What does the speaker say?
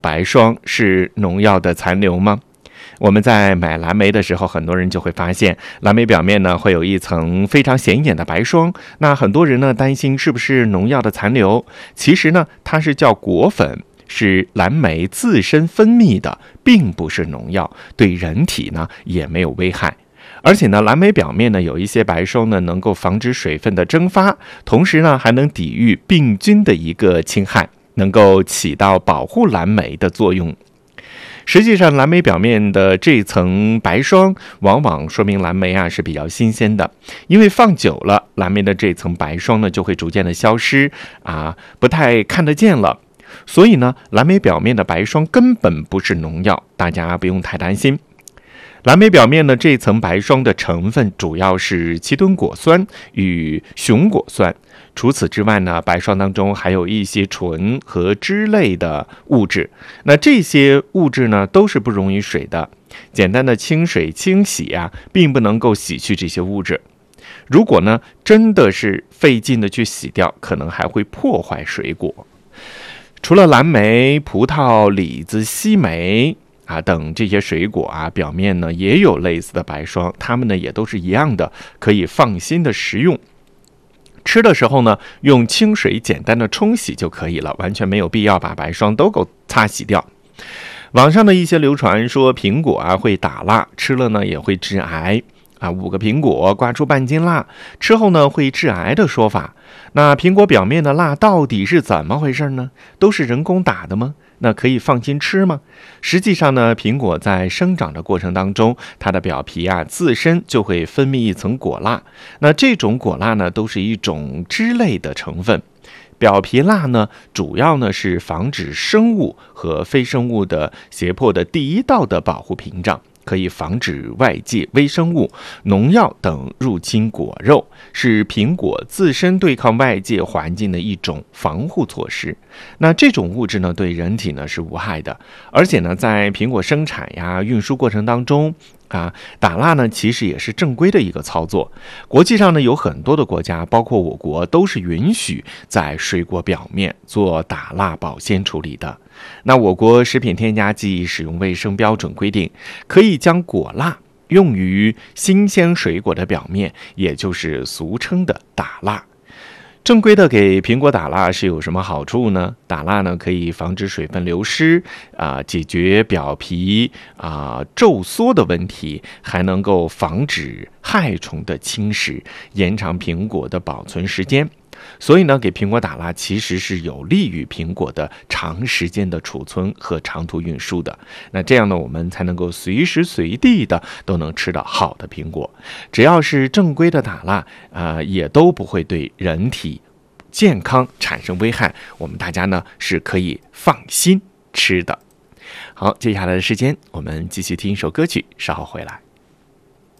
白霜是农药的残留吗？我们在买蓝莓的时候，很多人就会发现蓝莓表面呢会有一层非常显眼的白霜，那很多人呢担心是不是农药的残留，其实呢它是叫果粉，是蓝莓自身分泌的，并不是农药，对人体呢也没有危害。而且呢，蓝莓表面呢有一些白霜呢，能够防止水分的蒸发，同时呢还能抵御病菌的一个侵害，能够起到保护蓝莓的作用。实际上，蓝莓表面的这层白霜，往往说明蓝莓是比较新鲜的，因为放久了，蓝莓的这层白霜呢就会逐渐的消失不太看得见了。所以呢，蓝莓表面的白霜根本不是农药，大家不用太担心。蓝莓表面的这层白霜的成分主要是奇顿果酸与熊果酸，除此之外呢，白霜当中还有一些醇和脂类的物质。那这些物质呢，都是不溶于水的，简单的清水清洗并不能够洗去这些物质。如果呢，真的是费劲的去洗掉，可能还会破坏水果。除了蓝莓、葡萄、李子、西梅等这些水果表面呢也有类似的白霜，它们呢也都是一样的，可以放心的食用。吃的时候呢，用清水简单的冲洗就可以了，完全没有必要把白霜都给擦洗掉。网上的一些流传说苹果会打蜡，吃了呢也会致癌5个苹果刮出半斤蜡，吃后呢会致癌的说法。那苹果表面的蜡到底是怎么回事呢？都是人工打的吗？那可以放心吃吗？实际上呢，苹果在生长的过程当中，它的表皮自身就会分泌一层果蜡。那这种果蜡呢，都是一种脂类的成分。表皮蜡呢，主要呢是防止生物和非生物的胁迫的第一道的保护屏障，可以防止外界微生物、农药等入侵果肉，是苹果自身对抗外界环境的一种防护措施。那这种物质呢，对人体呢是无害的，而且呢，在苹果生产运输过程当中打蜡呢，其实也是正规的一个操作。国际上呢，有很多的国家，包括我国，都是允许在水果表面做打蜡保鲜处理的。那我国食品添加剂使用卫生标准规定，可以将果蜡用于新鲜水果的表面，也就是俗称的打蜡。正规的给苹果打蜡是有什么好处呢？打蜡呢可以防止水分流失解决表皮皱缩的问题，还能够防止害虫的侵蚀，延长苹果的保存时间。所以呢，给苹果打蜡其实是有利于苹果的长时间的储存和长途运输的。那这样呢，我们才能够随时随地的都能吃到好的苹果。只要是正规的打蜡也都不会对人体健康产生危害，我们大家呢是可以放心吃的。好，接下来的时间我们继续听一首歌曲，稍后回来。